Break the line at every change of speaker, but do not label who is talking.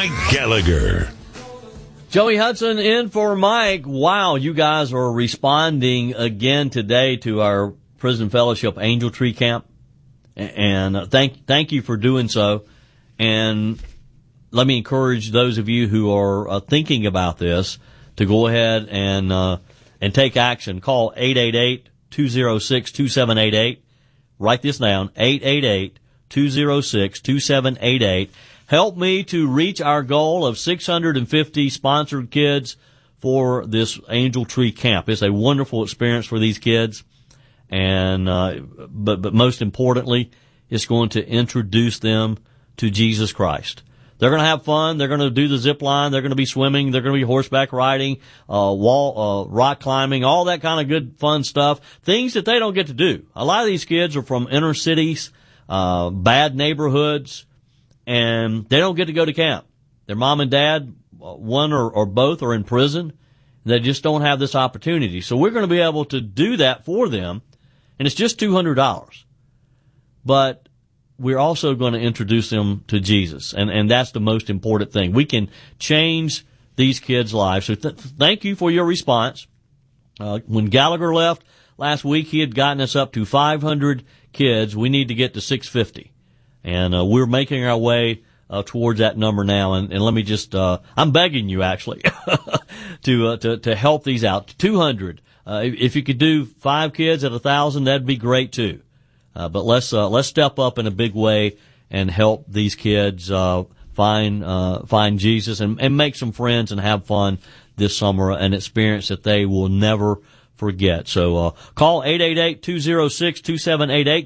Mike Gallagher.
Joey Hudson in for Mike. Wow, you guys are responding again today to our Prison Fellowship Angel Tree Camp. And thank you for doing so. And let me encourage those of you who are thinking about this to go ahead and take action. Call 888-206-2788. Write this down, 888-206-2788. Help me to reach our goal of 650 sponsored kids for this Angel Tree Camp. It's a wonderful experience for these kids. And, but most importantly, it's going to introduce them to Jesus Christ. They're going to have fun. They're going to do the zip line. They're going to be swimming. They're going to be horseback riding, rock climbing, all that kind of good fun stuff. Things that they don't get to do. A lot of these kids are from inner cities, bad neighborhoods, and they don't get to go to camp. Their mom and dad, one or both, are in prison. They just don't have this opportunity. So we're going to be able to do that for them, and it's just $200. But we're also going to introduce them to Jesus, and that's the most important thing. We can change these kids' lives. So thank you for your response. When Gallagher left last week, he had gotten us up to 500 kids. We need to get to 650. And we're making our way towards that number now. And let me just I'm begging you actually to help these out. 200. If you could do 5 kids at 1,000, that'd be great too. But let's step up in a big way and help these kids find Jesus and make some friends and have fun this summer, an experience that they will never forget. So call 888-206-2788.